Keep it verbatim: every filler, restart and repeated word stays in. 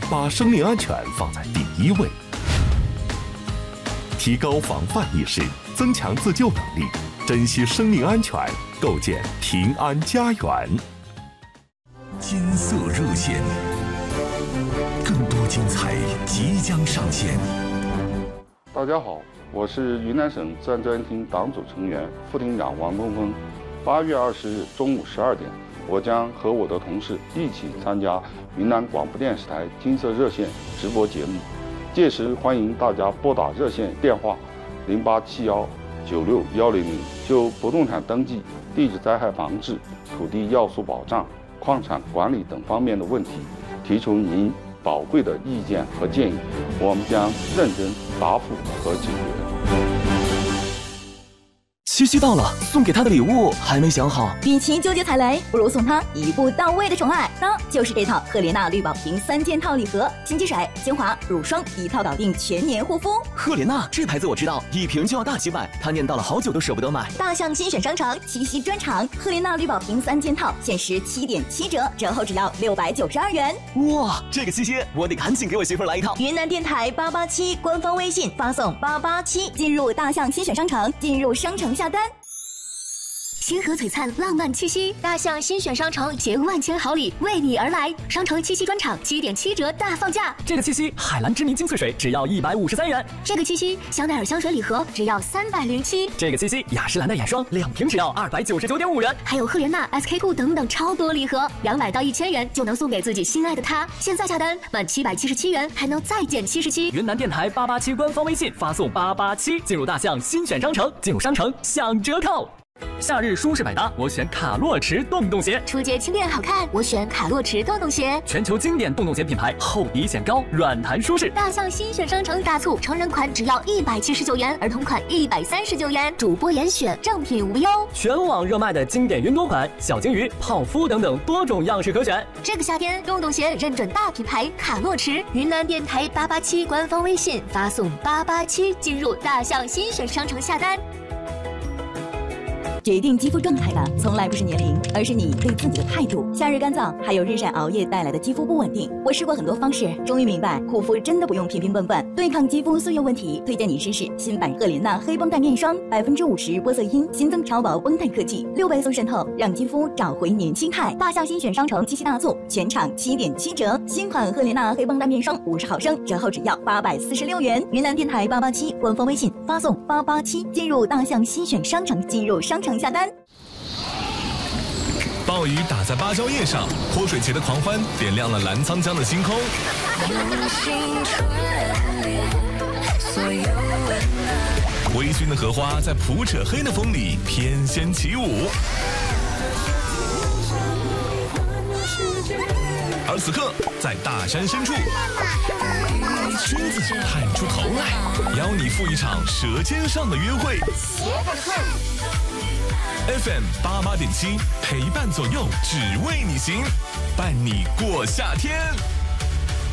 把生命安全放在第一位，提高防范意识，增强自救能力，珍惜生命安全，构建平安家园。 金色热线，更多精彩即将上线。 大家好，我是云南省自然灾害厅党组成员、副厅长王东峰。八月二十日中午十二点，我将和我的同事一起参加云南广播电视台金色热线直播节目。届时欢迎大家拨打热线电话零八七幺九六幺零零，就不动产登记、地质灾害防治、土地要素保障、矿产管理等方面的问题，提出您宝贵的意见和建议，我们将认真答复和解决。 七夕到了，送给他的礼物还没想好。 与其纠结踩雷，不如送他一步到位的宠爱。那就是这套赫莲娜绿宝瓶三件套礼盒，清洁水、精华、乳霜一套搞定，全年护肤。 赫莲娜这牌子我知道，一瓶就要大几百，他念叨了好久都舍不得买。 大象新选商城七夕专场，赫莲娜绿宝瓶三件套限时七点七折，折后只要六百九十二元。 哇，这个七夕我得赶紧给我媳妇来一套。 云南电台八八七官方微信发送八八七，进入大象新选商城，进入商城下单。 星河璀璨，浪漫七夕，大象新选商城携万千好礼为你而来。商城七夕专场七点七折大放价。 这个七夕，海蓝之谜精粹水只要一百五十三元。 这个七夕，香奈儿香水礼盒只要三百零七。 这个七夕，雅诗兰黛眼霜两瓶只要二百九十九点五元。 还有赫莲娜、S K two 等等超多礼盒，两百到一千元就能送给自己心爱的他。现在下单满七百七十七元还能再减七十七。 云南电台八八七官方微信发送八八七，进入大象新选商城，进入商城享折扣。夏日舒适百搭，我选卡洛驰洞洞鞋； 初阶轻便好看，我选卡洛驰洞洞鞋。 全球经典洞洞鞋品牌，厚底显高，软弹舒适。 大象新选商城大促，成人款只要一百七十九元，儿童款一百三十九元，主播严选，正品无忧。 全网热卖的经典云朵款、小金鱼、泡芙等等多种样式可选。 这个夏天，洞洞鞋认准大品牌卡洛驰。云南电台八八七官方微信发送八八七，进入大象新选商城下单。 决定肌肤状态的从来不是年龄，而是你对自己的态度。夏日干燥，还有日晒熬夜带来的肌肤不稳定，我试过很多方式，终于明白护肤真的不用平平笨笨。对抗肌肤岁月问题，推荐你试试新版赫莲娜黑绷带面霜，百分之五十玻色因，新增超薄绷带科技，六倍速渗透，让肌肤找回年轻态。大象新选商城七夕大促，全场七点七折，新款赫莲娜黑绷带面霜五十毫升，折后只要八百四十六元。云南电台八八七官方微信发送八八七，进入大象新选商城，进入商城下单。 暴雨打在芭蕉叶上，泼水节的狂欢点亮了澜沧江的星空。微醺的荷花在普者黑的风里翩跹起舞。而此刻，在大山深处，狮子探出头来，邀你赴一场舌尖上的约会。F M 八八点七，陪伴左右，只为你行，伴你过夏天。